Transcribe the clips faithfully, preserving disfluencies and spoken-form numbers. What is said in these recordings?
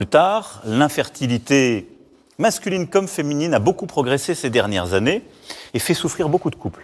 Plus tard, l'infertilité masculine comme féminine a beaucoup progressé ces dernières années et fait souffrir beaucoup de couples.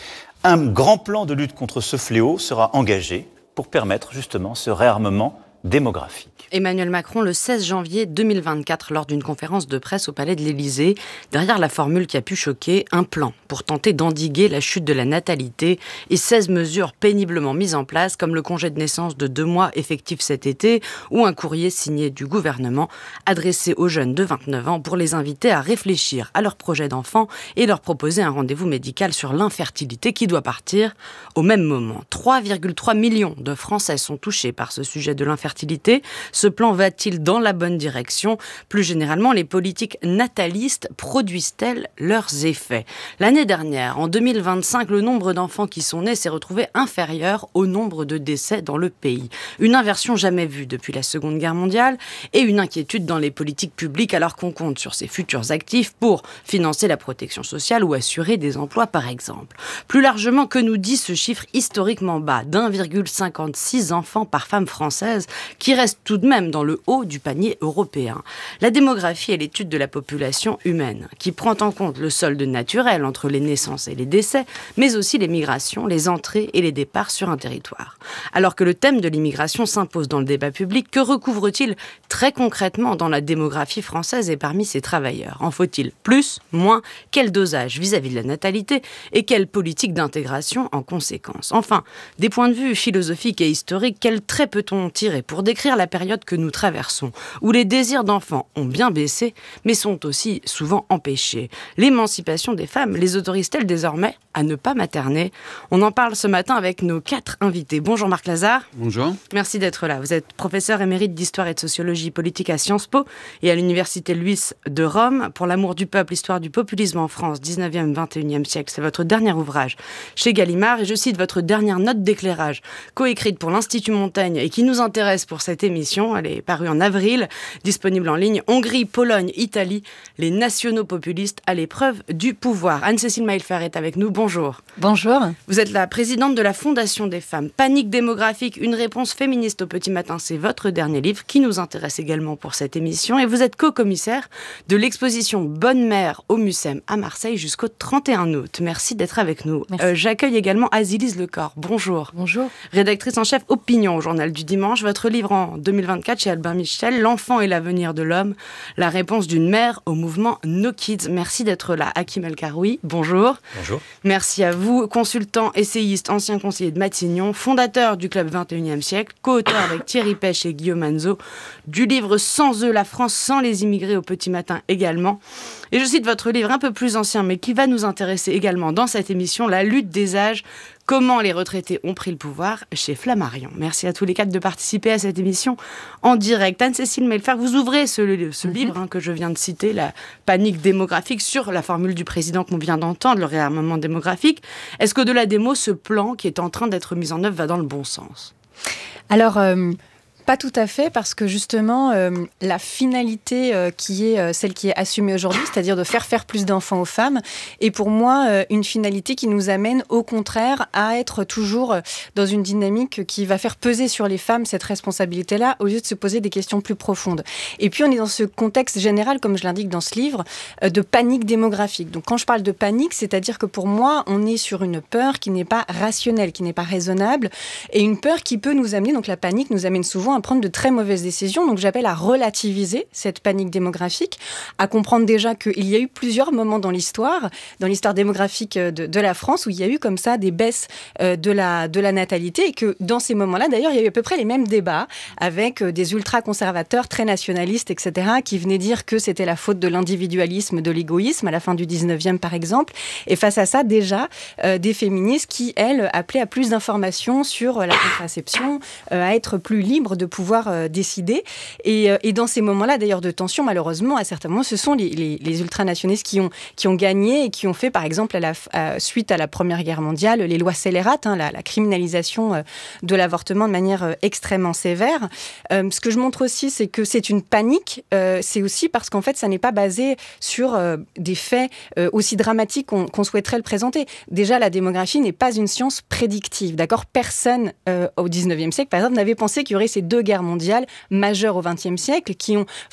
Un grand plan de lutte contre ce fléau sera engagé pour permettre justement ce réarmement démographique. Emmanuel Macron le seize janvier deux mille vingt-quatre lors d'une conférence de presse au Palais de l'Élysée. Derrière la formule qui a pu choquer, un plan pour tenter d'endiguer la chute de la natalité et seize mesures péniblement mises en place comme le congé de naissance de deux mois effectif cet été ou un courrier signé du gouvernement adressé aux jeunes de vingt-neuf ans pour les inviter à réfléchir à leur projet d'enfant et leur proposer un rendez-vous médical sur l'infertilité qui doit partir au même moment. trois virgule trois millions de Français sont touchés par ce sujet de l'infertilité. Ce plan va-t-il dans la bonne direction ? Plus généralement, les politiques natalistes produisent-elles leurs effets ? L'année dernière, en deux mille vingt-cinq, le nombre d'enfants qui sont nés s'est retrouvé inférieur au nombre de décès dans le pays. Une inversion jamais vue depuis la Seconde Guerre mondiale et une inquiétude dans les politiques publiques alors qu'on compte sur ces futurs actifs pour financer la protection sociale ou assurer des emplois par exemple. Plus largement, que nous dit ce chiffre historiquement bas d'un virgule cinquante-six enfants par femme française qui reste tout de même dans le haut du panier européen. La démographie est l'étude de la population humaine, qui prend en compte le solde naturel entre les naissances et les décès, mais aussi les migrations, les entrées et les départs sur un territoire. Alors que le thème de l'immigration s'impose dans le débat public, que recouvre-t-il très concrètement dans la démographie française et parmi ses travailleurs ? En faut-il plus, moins ? Quel dosage vis-à-vis de la natalité et quelle politique d'intégration en conséquence ? Enfin, des points de vue philosophiques et historiques, quel trait peut-on tirer pour décrire la période que nous traversons, où les désirs d'enfants ont bien baissé, mais sont aussi souvent empêchés. L'émancipation des femmes les autorise-t-elle désormais à ne pas materner ? On en parle ce matin avec nos quatre invités. Bonjour Marc Lazare. Bonjour. Merci d'être là. Vous êtes professeur émérite d'histoire et de sociologie politique à Sciences Po et à l'université Louis de Rome. Pour l'amour du peuple, histoire du populisme en France, dix-neuvième vingt et unième siècle, c'est votre dernier ouvrage chez Gallimard. Et je cite votre dernière note d'éclairage, coécrite pour l'Institut Montaigne et qui nous intéresse pour cette émission. Elle est parue en avril, disponible en ligne. Hongrie, Pologne, Italie, les nationaux populistes à l'épreuve du pouvoir. Anne-Cécile Mailfer est avec nous. Bonjour. Bonjour. Vous êtes la présidente de la Fondation des femmes. Panique démographique, une réponse féministe au petit matin. C'est votre dernier livre qui nous intéresse également pour cette émission. Et vous êtes co-commissaire de l'exposition Bonne Mère au Mucem à Marseille jusqu'au trente et un août. Merci d'être avec nous. Euh, j'accueille également Azilise Lecor. Bonjour. Bonjour. Rédactrice en chef Opinion au Journal du Dimanche. Votre livre en deux mille vingt-quatre chez Albin Michel, L'enfant et l'avenir de l'homme, la réponse d'une mère au mouvement No Kids. Merci d'être là. Hakim El Karoui, bonjour. Bonjour. Merci à vous, consultant, essayiste, ancien conseiller de Matignon, fondateur du Club vingt et unième siècle, co-auteur avec Thierry Pêche et Guillaume Anzo du livre Sans eux, la France sans les immigrés au petit matin également. Et je cite votre livre un peu plus ancien, mais qui va nous intéresser également dans cette émission, La lutte des âges, comment les retraités ont pris le pouvoir chez Flammarion. Merci à tous les quatre de participer à cette émission en direct. Anne-Cécile Mailfer, vous ouvrez ce, ce mm-hmm. livre hein, que je viens de citer, La panique démographique, sur la formule du président qu'on vient d'entendre, le réarmement démographique. Est-ce qu'au-delà des mots, ce plan qui est en train d'être mis en œuvre va dans le bon sens ? Alors... Euh... Pas tout à fait, parce que justement, euh, la finalité euh, qui est euh, celle qui est assumée aujourd'hui, c'est-à-dire de faire faire plus d'enfants aux femmes, est pour moi euh, une finalité qui nous amène au contraire à être toujours dans une dynamique qui va faire peser sur les femmes cette responsabilité-là, au lieu de se poser des questions plus profondes. Et puis on est dans ce contexte général, comme je l'indique dans ce livre, euh, de panique démographique. Donc quand je parle de panique, c'est-à-dire que pour moi, on est sur une peur qui n'est pas rationnelle, qui n'est pas raisonnable, et une peur qui peut nous amener, donc la panique nous amène souvent à prendre de très mauvaises décisions. Donc j'appelle à relativiser cette panique démographique, à comprendre déjà qu'il y a eu plusieurs moments dans l'histoire, dans l'histoire démographique de, de la France, où il y a eu comme ça des baisses euh, de, la, de la natalité, et que dans ces moments-là, d'ailleurs, il y a eu à peu près les mêmes débats avec euh, des ultra-conservateurs, très nationalistes, et cetera, qui venaient dire que c'était la faute de l'individualisme, de l'égoïsme, à la fin du dix-neuvième par exemple. Et face à ça, déjà, euh, des féministes qui, elles, appelaient à plus d'informations sur euh, la contraception, euh, à être plus libres de pouvoir euh, décider. Et, euh, et dans ces moments-là, d'ailleurs, de tension, malheureusement, à certains moments, ce sont les, les, les ultranationalistes qui ont, qui ont gagné et qui ont fait, par exemple, à la, à, suite à la Première Guerre mondiale, les lois scélérates, hein, la, la criminalisation euh, de l'avortement de manière euh, extrêmement sévère. Euh, ce que je montre aussi, c'est que c'est une panique. Euh, c'est aussi parce qu'en fait, ça n'est pas basé sur euh, des faits euh, aussi dramatiques qu'on, qu'on souhaiterait le présenter. Déjà, la démographie n'est pas une science prédictive, d'accord ? Personne, euh, au dix-neuvième siècle, par exemple, n'avait pensé qu'il y aurait ces deux deux guerres mondiales majeures au vingtième siècle qui ont